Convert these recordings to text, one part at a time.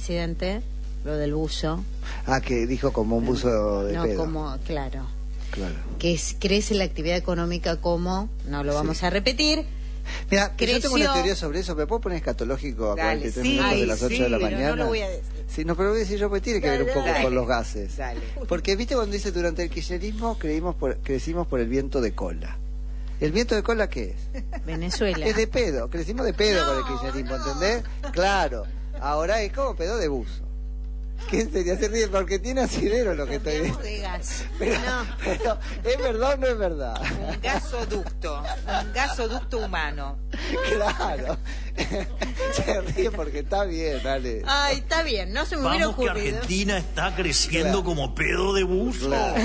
presidente, lo del buzo. Ah, que dijo como un buzo de pedo. No, como, claro. Claro. Que crece la actividad económica como, no lo vamos a repetir. Mira, Creció... yo tengo una teoría sobre eso. ¿Me puedo poner escatológico a 43 minutos de las 8 de la mañana? No lo voy a decir. Sí, no, pero voy a decir yo, porque tiene que ver un poco con los gases. Dale. Porque, viste, cuando dice durante el kirchnerismo crecimos por el viento de cola. ¿El viento de cola qué es? Venezuela. Es de pedo, crecimos de pedo con el kirchnerismo, ¿entendés? Claro, ahora es como pedo de buzo. ¿Qué sería? Se ríe porque tiene asidero lo que estoy diciendo. De gas. Pero, ¿es verdad o no es verdad? Un gasoducto humano. Claro. Se ríe porque está bien, dale. Ay, está bien, no se me hubiera Vamos que ocurrido. Argentina está creciendo Claro. como pedo de buzo. Claro.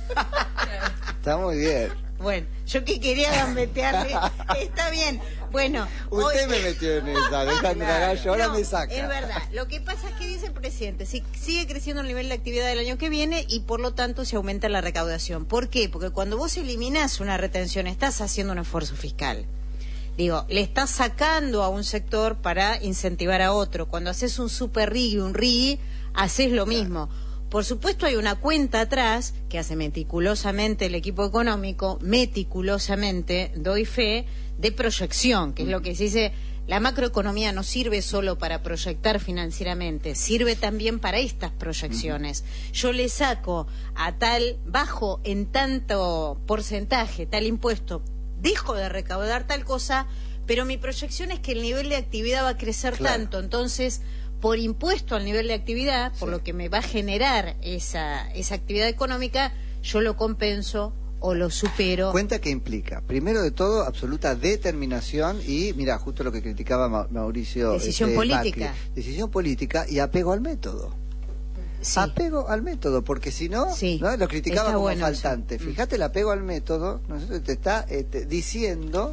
Está muy bien. Bueno, yo que quería gambetearle, está bien. Bueno, Usted hoy... me metió en esa, Alejandra Gallo, ahora No, me saca. es verdad. Lo que pasa es que dice el presidente, sigue creciendo el nivel de actividad del año que viene y por lo tanto se aumenta la recaudación. ¿Por qué? Porque cuando vos eliminás una retención estás haciendo un esfuerzo fiscal. Digo, le estás sacando a un sector para incentivar a otro. Cuando haces un super RIGI, un RIGI, haces lo mismo. Por supuesto hay una cuenta atrás que hace meticulosamente el equipo económico, meticulosamente, doy fe, de proyección, que es lo que se dice, la macroeconomía no sirve solo para proyectar financieramente, sirve también para estas proyecciones. Yo le saco a tal, bajo en tanto porcentaje, tal impuesto, dejo de recaudar tal cosa, pero mi proyección es que el nivel de actividad va a crecer tanto, entonces... por impuesto al nivel de actividad, por lo que me va a generar esa actividad económica, yo lo compenso o lo supero. Cuenta que implica, primero de todo, absoluta determinación y, mira, justo lo que criticaba Mauricio. Decisión política. Macri, decisión política y apego al método. Sí. Apego al método, porque si no, Sí, ¿no? Lo criticaba está como bueno faltante. eso. Fíjate, el apego al método, ¿no? Te está diciendo...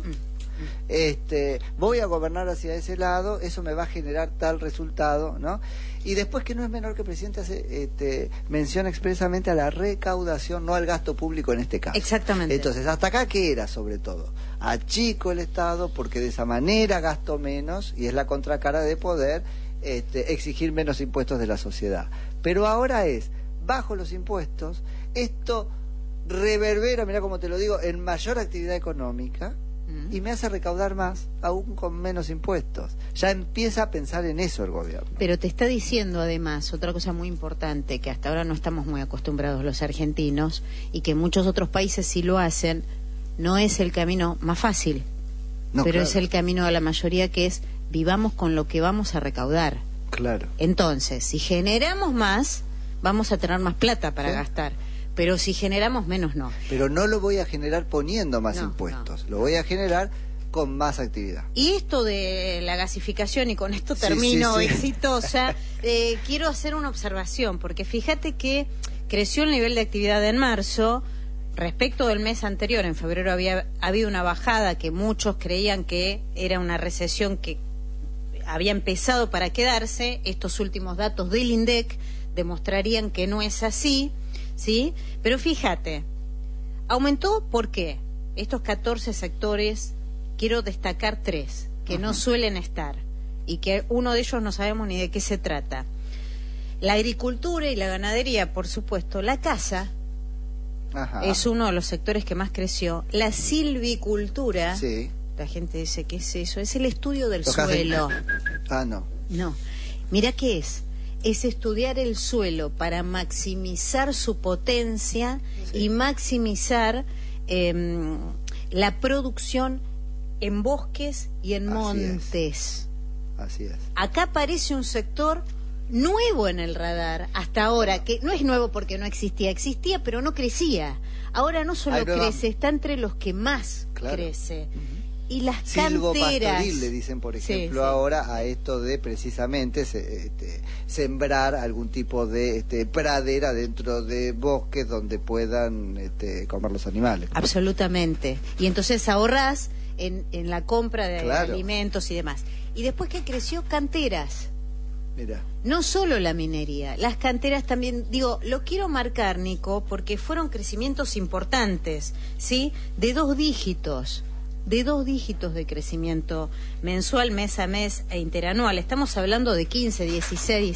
voy a gobernar hacia ese lado, eso me va a generar tal resultado, ¿no? Y después, que no es menor, que el presidente hace menciona expresamente a la recaudación, no al gasto público en este caso. Exactamente. Entonces, hasta acá, ¿qué era sobre todo? Achico el Estado porque de esa manera gasto menos y es la contracara de poder exigir menos impuestos de la sociedad. Pero ahora es, bajo los impuestos, esto reverbera, mira cómo te lo digo, en mayor actividad económica, y me hace recaudar más, aún con menos impuestos. Ya empieza a pensar en eso el gobierno. Pero te está diciendo además otra cosa muy importante, que hasta ahora no estamos muy acostumbrados los argentinos, y que muchos otros países sí lo hacen, no es el camino más fácil, No, pero claro. es el camino de la mayoría, que es vivamos con lo que vamos a recaudar. Claro. Entonces, si generamos más, vamos a tener más plata para gastar. Pero si generamos menos, no. Pero no lo voy a generar poniendo más No, impuestos, lo voy a generar con más actividad. Y esto de la gasificación, y con esto Sí, termino, sí, sí. exitosa, quiero hacer una observación, porque fíjate que creció el nivel de actividad en marzo, respecto del mes anterior, en febrero había habido una bajada que muchos creían que era una recesión que había empezado para quedarse. Estos últimos datos del INDEC demostrarían que no es así, ¿sí? Pero fíjate, aumentó, ¿por qué? Estos 14 sectores, quiero destacar 3, que no suelen estar, y que uno de ellos no sabemos ni de qué se trata. La agricultura y la ganadería, por supuesto. La caza es uno de los sectores que más creció. La silvicultura, Sí. la gente dice, ¿qué es eso? Es el estudio del Lo que hacen- suelo. Ah, no. No, mira qué es estudiar el suelo para maximizar su potencia y maximizar la producción en bosques y en montes. Así es. Acá aparece un sector nuevo en el radar hasta ahora, que no es nuevo porque no existía, pero no crecía. Ahora no solo crece, está entre los que más crece. Y las Silvopastoril canteras, le dicen, por Sí, ejemplo, sí. ahora a esto de precisamente sembrar algún tipo de pradera dentro de bosques donde puedan comer los animales. Absolutamente. Y entonces ahorrás en la compra de Claro. alimentos y demás. Y después que creció, canteras. Mira. No solo la minería, las canteras también, digo, lo quiero marcar, Nico, porque fueron crecimientos importantes, ¿sí? De 2 dígitos de crecimiento mensual, mes a mes e interanual. Estamos hablando de 15, 16,